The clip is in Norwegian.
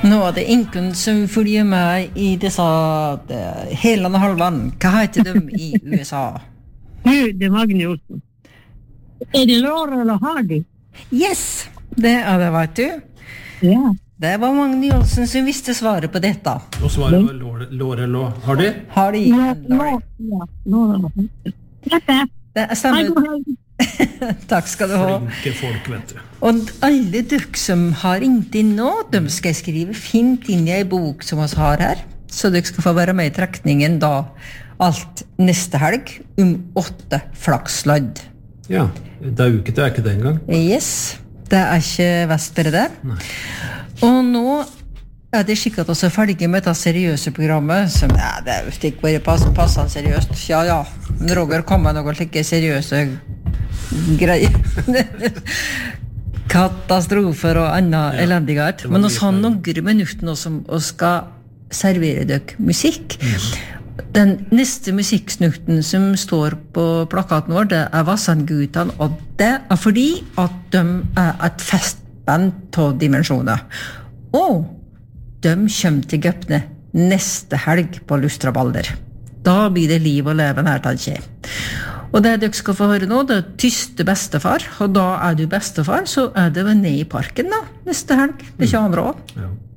Nå er det ingen som følger med I disse helene og halvene. Hva heter de I USA? Det er Magne Olsen. Det Laura eller Hardy? Yes, det det, vet du. Ja. Det var Magne Olsen som visste svaret på dette. Og svaret var Laurel og Hardy? Hardy. Ja, Laura. Det stemmer. Takk skal du ha. Flinke folk, vet du. Og alle dere som har ringt inn nå, de skal skrive fint inn I en bok som vi har her, så dere skal få være med I trekningen da alt neste helg 8 flakslodd. Ja, det uke det ikke det engang. Yes, det ikke Vestberg der. Nei. Og nå det skikkert også ferdig med dette seriøse programmet, som det ikke bare passer seriøst. Ja, men Roger kommer noen slike seriøse greier. Katastrofer og annen elendighet. Men vi har noen minutter nå som vi skal servere dere musikk. Den neste musikksnukten som står på plakaten vår, det Vassandgutene, og det fordi at de et festband av dimensjoner. Og de kommer til Gøpne neste helg på Lustrabalder. Da blir det liv og leven her, tenker jeg. Og det dere skal få høre nå, det tyste bestefar, og da du bestefar, så det vel ned I parken da, neste helg. Det kommer bra. Ja.